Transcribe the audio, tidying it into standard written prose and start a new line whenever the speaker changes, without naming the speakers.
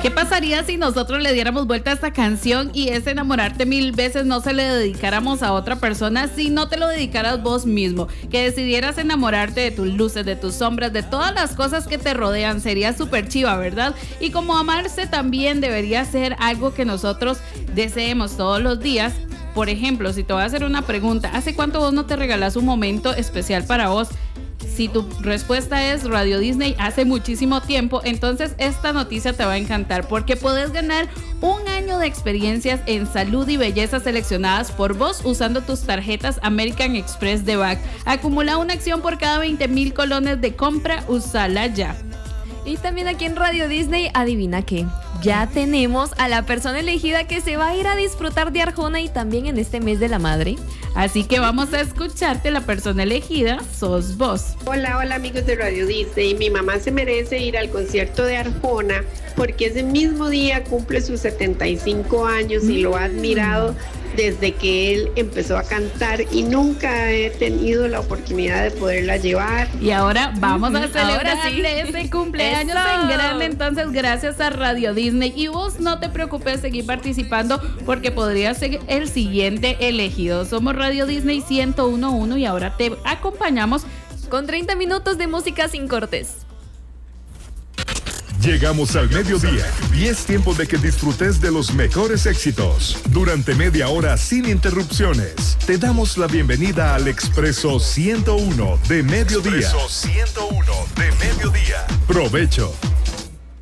¿Qué pasaría si nosotros le diéramos vuelta a esta canción y ese enamorarte mil veces no se le dedicáramos a otra persona, si no te lo dedicaras vos mismo? Que decidieras enamorarte de tus luces, de tus sombras, de todas las cosas que te rodean. Sería súper chiva, ¿verdad? Y como amarse también debería ser algo que nosotros deseemos todos los días. Por ejemplo, si te voy a hacer una pregunta, ¿hace cuánto vos no te regalás un momento especial para vos? Si tu respuesta es Radio Disney hace muchísimo tiempo, entonces esta noticia te va a encantar porque puedes ganar un año de experiencias en salud y belleza seleccionadas por vos usando tus tarjetas American Express de BAC. Acumula una acción por cada 20,000 colones de compra, usala ya.
Y también aquí en Radio Disney, adivina qué, ya tenemos a la persona elegida que se va a ir a disfrutar de Arjona y también en este mes de la madre.
Así que vamos a escucharte, la persona elegida sos vos.
Hola amigos de Radio Disney, mi mamá se merece ir al concierto de Arjona porque ese mismo día cumple sus 75 años y lo ha admirado desde que él empezó a cantar y nunca he tenido la oportunidad de poderla llevar.
Y ahora vamos a celebrarle ese cumpleaños en grande. Entonces, gracias a Radio Disney. Y vos no te preocupes, seguir participando porque podrías ser el siguiente elegido. Somos Radio Disney 101.1 y ahora te acompañamos
con 30 minutos de música sin cortes.
Llegamos al mediodía y es tiempo de que disfrutes de los mejores éxitos. Durante media hora sin interrupciones, te damos la bienvenida al Expreso 101 de Mediodía. Expreso 101 de Mediodía. Provecho.